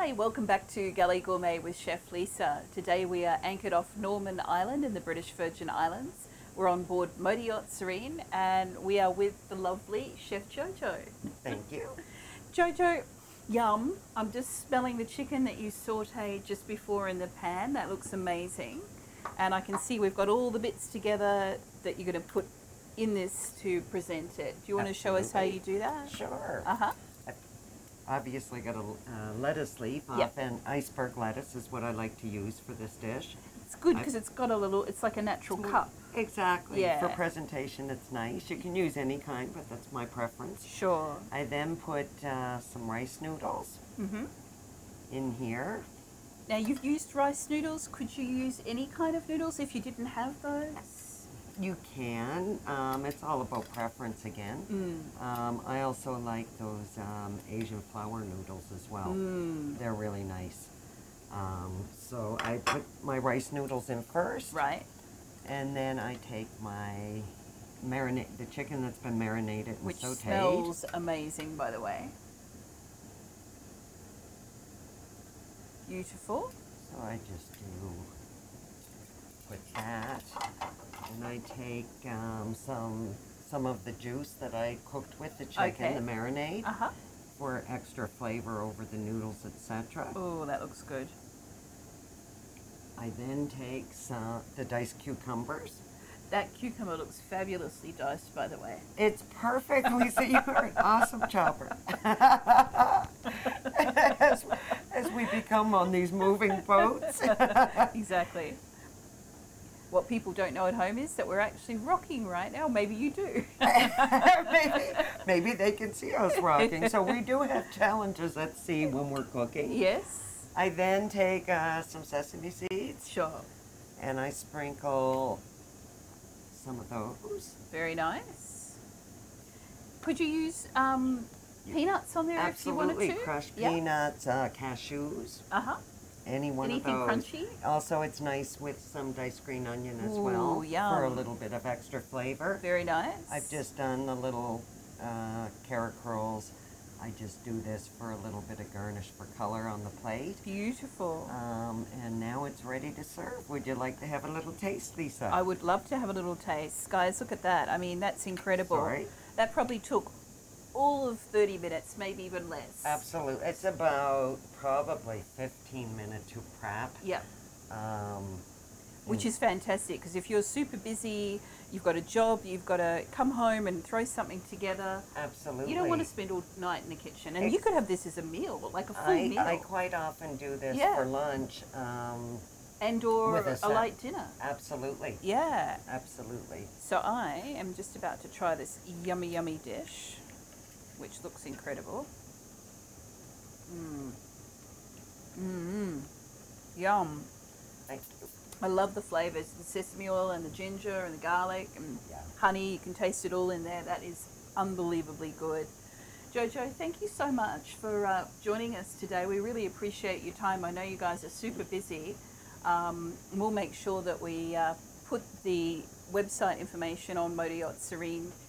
Hi, welcome back to Galley Gourmet with Chef Lisa. Today we are anchored off Norman Island in the British Virgin Islands. We're on board Motor Yacht Serene and we are with the lovely Chef Jojo. Thank you. Jojo, yum. I'm just smelling the chicken that you sauteed just before in the pan. That looks amazing. And I can see we've got all the bits together that you're going to put in this to present it. Do you want to show us how you do that? Sure. Uh-huh. Obviously got a lettuce leaf. Yep. Often iceberg lettuce is what I like to use for this dish. It's good because it's got a little, it's like a natural cup. Exactly. Yeah. For presentation it's nice. You can use any kind, but that's my preference. Sure. I then put some rice noodles in here. Now you've used rice noodles. Could you use any kind of noodles if you didn't have those? You can. It's all about preference again. I also like those Asian flour noodles as well. They're really nice. So I put my rice noodles in first. Right. And then I take my the chicken that's been marinated and Which sauteed. smells amazing, by the way. Beautiful. So I just do put that. And I take some of the juice that I cooked with the chicken, the marinade, for extra flavor over the noodles, etc. Oh, that looks good. I then take the diced cucumbers. That cucumber looks fabulously diced, by the way. It's perfect, Lisa. You're an awesome chopper. as we become on these moving boats. Exactly. What people don't know at home is that we're actually rocking right now. Maybe you do. maybe they can see us rocking. So we do have challenges at sea when we're cooking. Yes. I then take some sesame seeds. Sure. And I sprinkle some of those. Very nice. Could you use peanuts on there if you wanted to? Absolutely. Crushed peanuts, cashews. Anything of those. Crunchy? Also, it's nice with some diced green onion as Ooh, well yum. for a little bit of extra flavor. Very nice. I've just done the little carrot curls. I just do this for a little bit of garnish for color on the plate. Beautiful. And now it's ready to serve. Would you like to have a little taste, Lisa? I would love to have a little taste. Guys, look at that. I mean, that's incredible. Sorry. That probably took all of 30 minutes, maybe even less. Absolutely. It's about probably 15 minutes to prep. Yep. Which is fantastic because if you're super busy, you've got a job, you've got to come home and throw something together. Absolutely. You don't want to spend all night in the kitchen. And you could have this as a meal, like a full meal. I quite often do this for lunch. And or with a light dinner. Absolutely. Yeah. Absolutely. So I am just about to try this yummy, yummy dish, which looks incredible. Yum. Thank you. I love the flavors, the sesame oil and the ginger and the garlic and honey. You can taste it all in there. That is unbelievably good. Jojo, thank you so much for joining us today. We really appreciate your time. I know you guys are super busy. We'll make sure that we put the website information on Motor Yacht Serene